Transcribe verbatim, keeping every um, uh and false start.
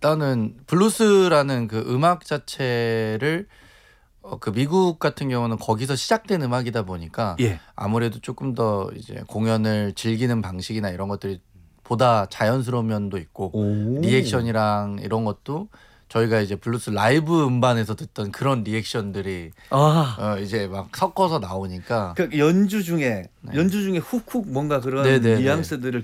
일단은 블루스라는 그 음악 자체를 어 그 미국 같은 경우는 거기서 시작된 음악이다 보니까 예. 아무래도 조금 더 이제 공연을 즐기는 방식이나 이런 것들이 보다 자연스러운 면도 있고 오. 리액션이랑 이런 것도 저희가 이제 블루스 라이브 음반에서 듣던 그런 리액션들이 아. 어 이제 막 섞어서 나오니까 그 연주 중에 네. 연주 중에 훅훅 뭔가 그런 네네네. 뉘앙스들을